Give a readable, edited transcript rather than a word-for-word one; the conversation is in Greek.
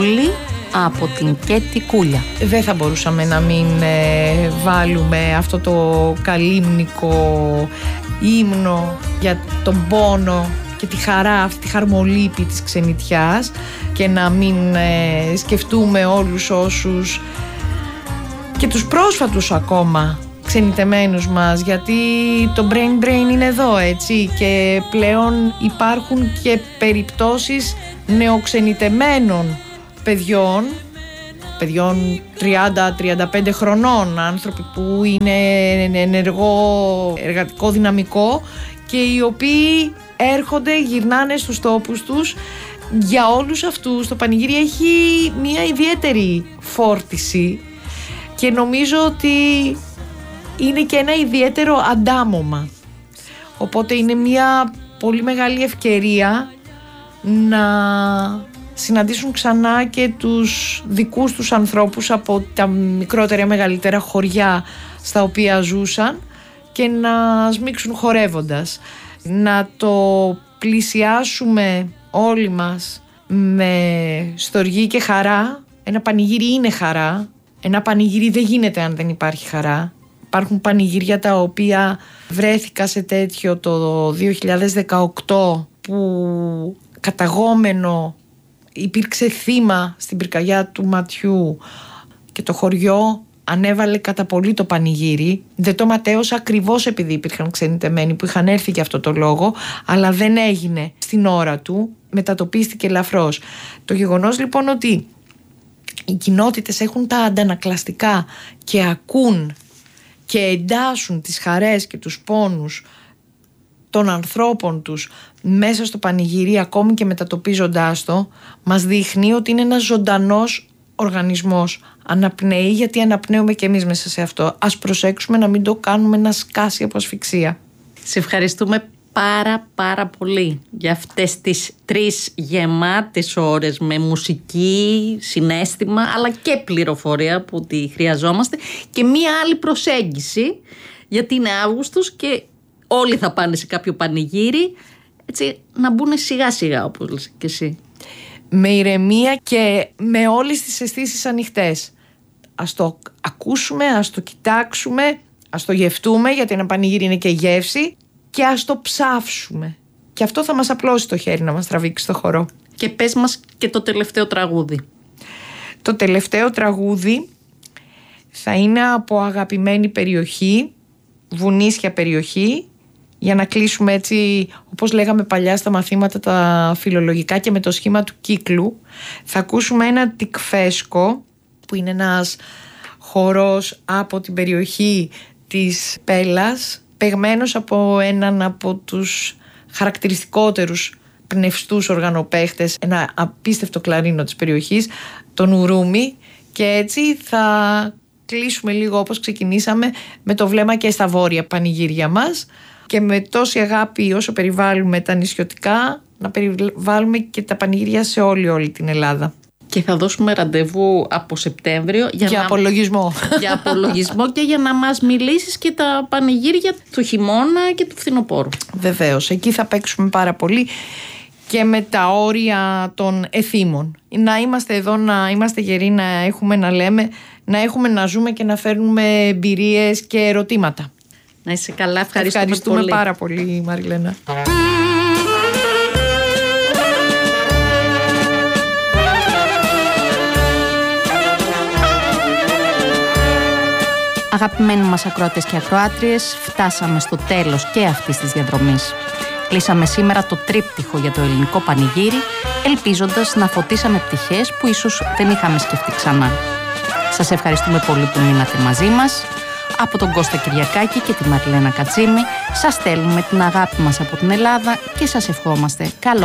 από την Κέτη Κούλια. Δεν θα μπορούσαμε να μην βάλουμε αυτό το καλύμνικο ύμνο για τον πόνο και τη χαρά, αυτή τη χαρμολύπη της ξενιτιάς, και να μην σκεφτούμε όλους όσους και τους πρόσφατους ακόμα ξενιτεμένους μας, γιατί το brain drain είναι εδώ, έτσι, και πλέον υπάρχουν και περιπτώσεις νεοξενιτεμένων παιδιών 30-35 χρονών, άνθρωποι που είναι εργατικό δυναμικό και οι οποίοι έρχονται, γυρνάνε στους τόπους τους. Για όλους αυτούς το πανηγύρι έχει μια ιδιαίτερη φόρτιση και νομίζω ότι είναι και ένα ιδιαίτερο αντάμωμα. Οπότε είναι μια πολύ μεγάλη ευκαιρία να συναντήσουν ξανά και τους δικούς τους ανθρώπους από τα μικρότερα μεγαλύτερα χωριά στα οποία ζούσαν και να σμίξουν χορεύοντας. Να το πλησιάσουμε όλοι μας με στοργή και χαρά. Ένα πανηγύρι είναι χαρά. Ένα πανηγύρι δεν γίνεται αν δεν υπάρχει χαρά. Υπάρχουν πανηγύρια τα οποία βρέθηκα σε τέτοιο το 2018 που καταγόμενο υπήρξε θύμα στην πυρκαγιά του ματιού και το χωριό ανέβαλε κατά πολύ το πανηγύρι. Δεν το ματέωσα ακριβώς επειδή υπήρχαν ξενιτεμένοι που είχαν έρθει για αυτό το λόγο, αλλά δεν έγινε στην ώρα του, μετατοπίστηκε ελαφρώς. Το γεγονός λοιπόν ότι οι κοινότητες έχουν τα αντανακλαστικά και ακούν και εντάσσουν τις χαρές και τους πόνους των ανθρώπων τους μέσα στο πανηγύρι, ακόμη και μετατοπίζοντάς το, μας δείχνει ότι είναι ένας ζωντανός οργανισμός. Αναπνέει, γιατί αναπνέουμε και εμείς μέσα σε αυτό. Ας προσέξουμε να μην το κάνουμε να σκάσει από ασφυξία. Σε ευχαριστούμε πάρα πολύ για αυτές τις 3 γεμάτες ώρες με μουσική, συναίσθημα, αλλά και πληροφορία που τη χρειαζόμαστε, και μία άλλη προσέγγιση, γιατί είναι Αύγουστος και όλοι θα πάνε σε κάποιο πανηγύρι, έτσι να μπουν σιγά σιγά, όπως λες και εσύ. Με ηρεμία και με όλες τις αισθήσεις ανοιχτές. Ας το ακούσουμε, ας το κοιτάξουμε, ας το γευτούμε, γιατί ένα πανηγύρι είναι και γεύση, και ας το ψάψουμε. Και αυτό θα μας απλώσει το χέρι να μας τραβήξει στο χορό. Και πες μας και το τελευταίο τραγούδι. Το τελευταίο τραγούδι θα είναι από αγαπημένη περιοχή, βουνίσια περιοχή, για να κλείσουμε έτσι, όπως λέγαμε παλιά στα μαθήματα τα φιλολογικά και με το σχήμα του κύκλου. Θα ακούσουμε ένα τικφέσκο, που είναι ένας χορός από την περιοχή της Πέλας, παιγμένος από έναν από τους χαρακτηριστικότερους πνευστούς οργανοπαίχτες, ένα απίστευτο κλαρίνο της περιοχής, τον Ουρούμι, και έτσι θα κλείσουμε λίγο όπως ξεκινήσαμε, με το βλέμμα και στα βόρεια πανηγύρια μας, και με τόση αγάπη όσο περιβάλλουμε τα νησιωτικά, να περιβάλλουμε και τα πανηγύρια σε όλη την Ελλάδα. Και θα δώσουμε ραντεβού από Σεπτέμβριο για απολογισμό. Για απολογισμό και για να μας μιλήσεις και τα πανηγύρια του χειμώνα και του φθινοπόρου. Βεβαίως, εκεί θα παίξουμε πάρα πολύ και με τα όρια των εθήμων. Να είμαστε εδώ, να είμαστε γεροί, να έχουμε να λέμε, να έχουμε να ζούμε και να φέρνουμε εμπειρίες και ερωτήματα. Να είσαι καλά, ευχαριστούμε πολύ. Πάρα πολύ, Μαριλένα. Αγαπημένοι μας ακροατές και ακροάτριες, φτάσαμε στο τέλος και αυτής της διαδρομής. Κλείσαμε σήμερα το τρίπτυχο για το ελληνικό πανηγύρι, ελπίζοντας να φωτίσαμε πτυχές που ίσως δεν είχαμε σκεφτεί ξανά. Σας ευχαριστούμε πολύ που μείνατε μαζί μας. Από τον Κώστα Κυριακάκη και τη Μαριλένα Κατσίμη σας στέλνουμε την αγάπη μας από την Ελλάδα και σας ευχόμαστε καλό